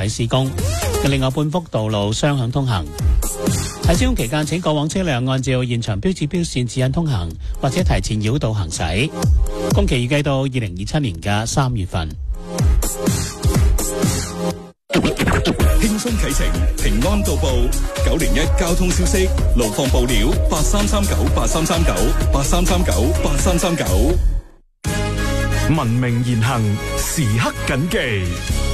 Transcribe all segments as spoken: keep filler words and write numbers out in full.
軌施工，另外半幅道路雙向通行。喺施工期間，請過往車輛按照現場標誌標線指引通行，或者提前繞道行駛。工期預計到二零二七年嘅三月份。 輕鬆啟程，平安到步。九零一交通消息，路況報料八三三九八三三九八三三九八三三九。 文明言行，時刻謹記。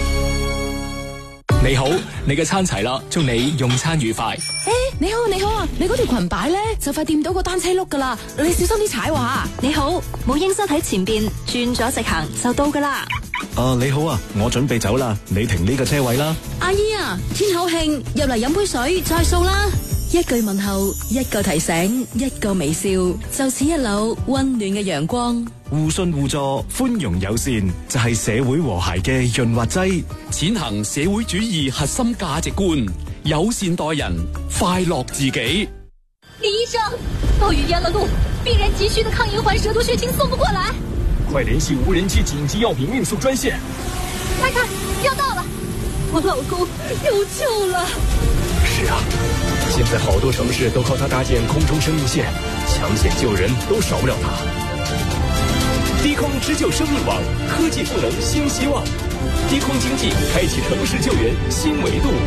你好，你嘅餐齊啦，祝你用餐愉快。 誒，你好你好啊，你嗰條裙擺咧就快掂到個單車轆噶啦，你小心啲踩喎。 你好，母嬰室喺前邊，轉咗直行就到噶啦。 啊，你好啊，我準備走啦，你停呢個車位啦。 阿姨啊，天口慶，入嚟飲杯水再數啦。一句問候，一個提醒，一個微笑，就似一縷溫暖嘅陽光。 互信互助，寬容友善，就係社會和諧嘅潤滑劑。 踐行社會主義核心價值觀，友善待人，快樂自己。 李醫生，暴雨淹了路，病人急需的抗银環蛇毒血清送不過來， 快聯繫無人機緊急藥品運輸專線。 快看，要到了，我老公有救了。 是啊，現在好多城市都靠它搭建空中生命線，搶險救人都少不了它。低空支救生命網，科技賦能新希望，低空經濟開啟城市救援新維度。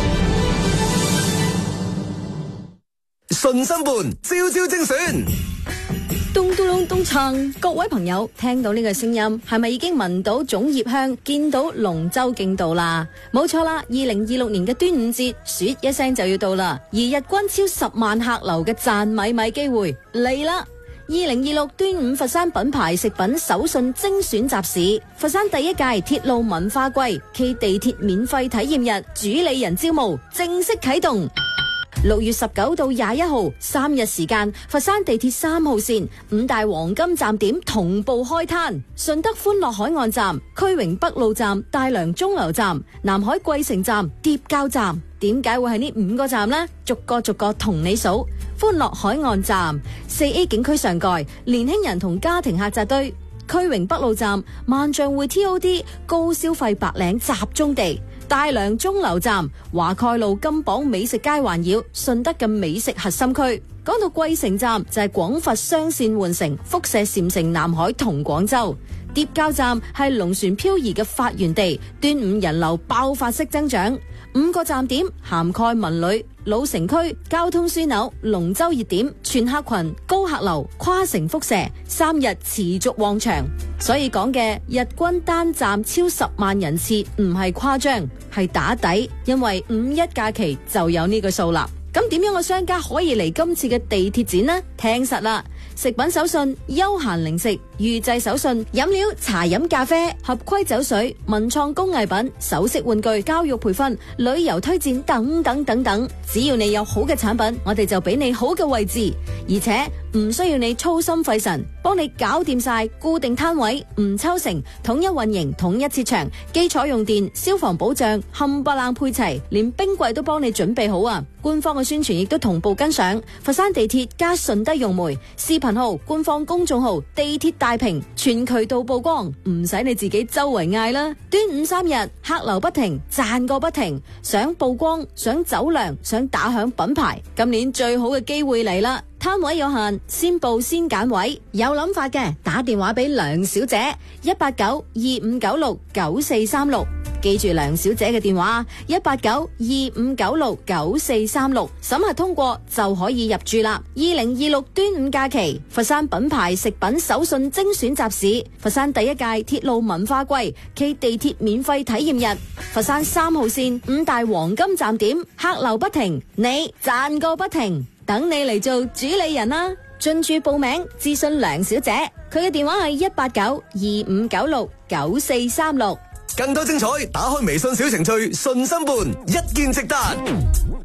順心伴，朝朝精選。 咚咚咚咚鏘！各位朋友聽到呢個聲音，係咪已經聞到粽葉香，見到龍舟競渡啦？冇錯啦！二零二六年嘅端午節，唰一聲就要到啦，而日均超十萬客流嘅賺米米機會嚟啦！二零二六端午佛山品牌食品手信精選集市，佛山第一屆鐵路文化季暨地鐵免費體驗日主理人招募正式啟動。六月十九到廿一號三日時間，佛山地鐵三號線五大黃金站點同步開攤，順德歡樂海岸站、區榮北路站、大良鐘樓站、南海桂城站、疊交站。點解會係呢五個站呢？逐個逐個同你數。歡樂海岸站四 A 景區上蓋，年輕人同家庭客扎堆。區榮北路站萬象匯 T O D 高消費白領集中地。大良鐘樓站華蓋路金榜美食街環繞，順德嘅美食核心區。講到桂城站就係廣佛雙線換乘，輻射禪城、南海同廣州。疊交站係龍船漂移嘅發源地，端午人流爆發式增長。五個站點涵蓋文旅、老城區、交通樞紐、龍舟熱點、全客群、高客流、跨城輻射，三日持續旺場。所以講嘅日均單站超十萬人次唔係誇張，係打底，因為五一假期就有呢個數啦。咁點樣個商家可以嚟今次嘅地鐵展呢？聽實啦，食品手信、休閒零食、預製手信、飲料、茶飲咖啡、合規酒水、文創工藝品、首飾玩具、教育培訓、旅遊推薦等等等等，只要你有好嘅產品，我哋就俾你好嘅位置，而且唔需要你操心費神，幫你搞掂晒固定攤位，唔抽成，統一運營，統一設場，基礎用電、消防保障冚唪唥配齊，連冰櫃都幫你準備好啊！官方嘅宣傳亦都同步跟上，佛山地鐵加順德融媒視頻號、官方公眾號、地鐵大屏全渠道曝光，唔使你自己周圍嗌啦。端午三日客流不停，賺個不停，想曝光、想走量、想打響品牌，今年最好嘅機會嚟啦！攤位有限，先報先揀位，有諗法嘅打電話俾梁小姐一八九二五九六九四三六。記住梁小姐嘅電話一八九二五九六九四三六，審核通過就可以入住啦。二零二六端午假期，佛山品牌食品手信精選集市，佛山第一屆鐵路文化季暨地鐵免費體驗日，佛山三號線五大黃金站點客流不停，你賺個不停，等你嚟做主理人啦！進駐報名諮詢梁小姐，佢嘅電話係一八九二五九六九四三六。 更多精彩，打開微信小程序，順心伴，一鍵直達。